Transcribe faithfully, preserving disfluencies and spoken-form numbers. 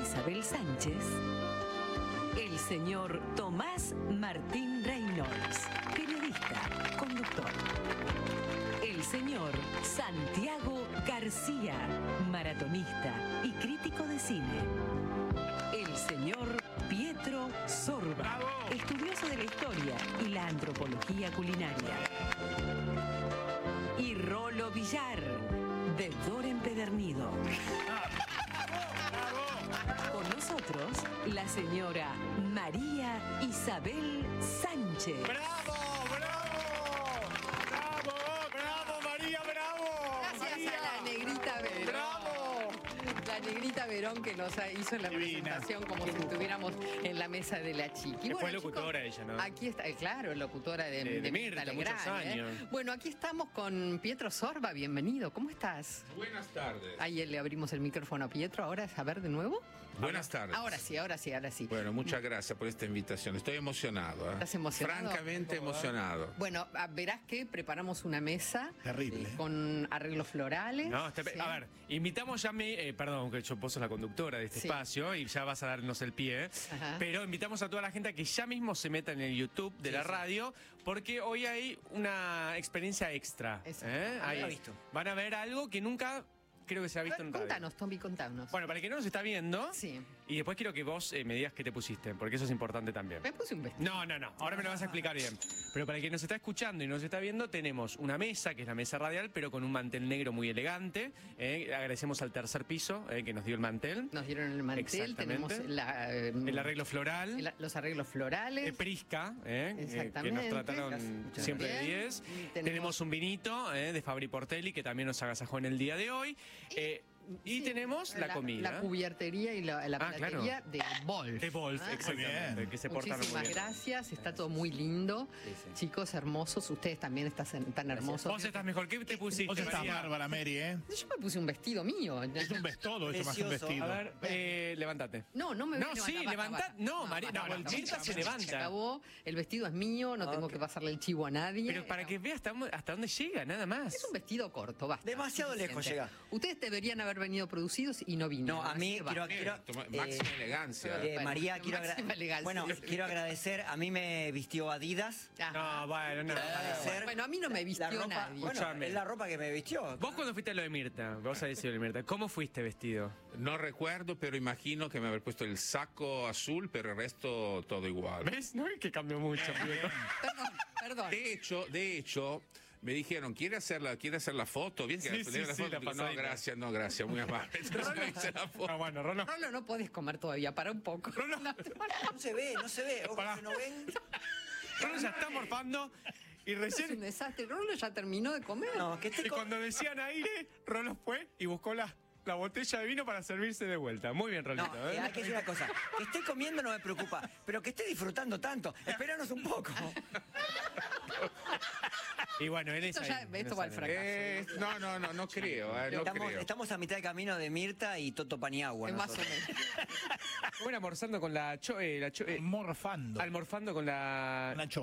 Isabel Sánchez, el señor Tomás Martín Reynolds, periodista, conductor. El señor Santiago García, maratonista y crítico de cine. El señor Pietro Sorba, ¡Bravo! estudioso de la historia y la antropología culinaria. Y Rolo Villar, deudor empedernido. Con nosotros, la señora María Isabel Sánchez. ¡Bravo, bravo! ¡Bravo, bravo, María, bravo! Gracias María. a la negrita Verón. ¡Bravo! La negrita Verón que nos hizo la Divina. presentación como si estuviéramos en la mesa de la chiqui. Que fue locutora ella, ¿no? Aquí está, eh, claro, locutora de, De- de Mirta, Legrand, muchos ¿eh? años. Bueno, aquí estamos con Pietro Sorba, bienvenido. ¿Cómo estás? Buenas tardes. Ahí le abrimos el micrófono a Pietro. Ahora, a ver de nuevo. Buenas tardes. Ahora sí, ahora sí, ahora sí. Bueno, muchas gracias por esta invitación. Estoy emocionado. ¿eh? ¿Estás emocionado? Francamente emocionado. Bueno, ah, verás que preparamos una mesa Terrible. eh, con arreglos florales. No, está- ¿sí? a ver, invitamos ya a mí, eh, perdón, que yo vos sos la conductora de este Sí. espacio y ya vas a darnos el pie, Ajá. pero invitamos a toda la gente a que ya mismo se meta en el YouTube de Sí, la sí. radio, porque hoy hay una experiencia extra. Exacto. ¿eh? Ah, Ahí lo he visto. Van a ver algo que nunca creo que se ha visto en radio. Contanos, Tommy, contanos. Bueno, para el que no nos está viendo, Sí. y después quiero que vos eh, me digas qué te pusiste, porque eso es importante también. Me puse un vestido. No, no, no. Ahora me lo vas a explicar bien. Pero para el que nos está escuchando y nos está viendo, tenemos una mesa, que es la mesa radial, pero con un mantel negro muy elegante. Eh, agradecemos al tercer piso eh, que nos dio el mantel. Nos dieron el mantel, Exactamente. tenemos la, eh, El arreglo floral. el- los arreglos florales. Eh, Prisca, eh, eh, que Exactamente. nos trataron Muchas siempre de bien. diez. Y Tenemos... tenemos- un vinito eh, de Fabri Portelli, que también nos agasajó en el día de hoy. Eh, y Sí, tenemos la, comida. La cubiertería y la, la Ah, platería de Wolf. De Wolf, Ah, exactamente. bien. Que se portaron muy Muchísimas bien. gracias, está todo muy lindo. Chicos hermosos, ustedes también están tan hermosos. Vos estás mejor. ¿Qué te pusiste, Vos estás María? bárbara, Mary, ¿eh? Yo me puse un vestido mío. Es un vestodo, eso más que un vestido. A ver, eh, levántate. No, no me voy No, a levantar, sí, basta, levantá. basta. No, María, no, basta, no, basta, Mirta basta, se basta. levanta. Acabó, el vestido es mío, no tengo que pasarle el chivo a nadie. Pero para que veas hasta, dónde- hasta dónde llega, nada más. Es un vestido corto, basta. Demasiado Suficiente. lejos llega. Ustedes deberían haber venido producidos y no vinieron. No, a mí así que quiero, basta. quiero Toma- eh, máxima elegancia. eh, Bueno, María, quiero, agra- máxima elegancia. bueno, quiero agradecer. A mí me vistió Adidas. Ajá. No, bueno, no. Agradecer Bueno, a mí no me vistió la ropa, nadie. Bueno, Escuchame. es la ropa que me vistió. Vos cuando fuiste a lo de Mirta, vos a decir lo de Mirta, ¿cómo fuiste vestido? No recuerdo, pero imagino que me haber puesto el saco azul, pero el resto todo igual. ¿Ves? No es que cambió mucho. Pietro. Perdón, perdón. De hecho, de hecho, me dijeron, ¿quiere hacer la, ¿quiere hacer la foto? ¿Bien que Sí, le- sí, le- la sí, foto? la Digo, no, pasadita. gracias, no, gracias, muy amable. Entonces me hice la foto. Ah, bueno, Rolo. Rolo, no podés comer todavía, para un poco. Rolo, No se ve, no se ve. Ojo, Pará. que no ven. Rolo ya está morfando y Es un recién... desastre. Rolo ya terminó de comer. No, que esté Y con- cuando decían aire, Rolo fue y buscó la, la botella de vino para servirse de vuelta. Muy bien, Rolito. No, ¿eh? eh, hay que decir una cosa. Que esté comiendo no me preocupa, pero que esté disfrutando tanto. Espéranos un poco. Y bueno, él es Esto, ya- ahí, esto él va es al ahí. fracaso. Eh, no, no, no, no creo, eh, no Estamos, creo. estamos a mitad de camino de Mirta y Toto Paniagua. Es más o nosotros. menos. Bueno, almorzando con la... Cho, eh, la cho- eh, Morfando. almorzando con la... Una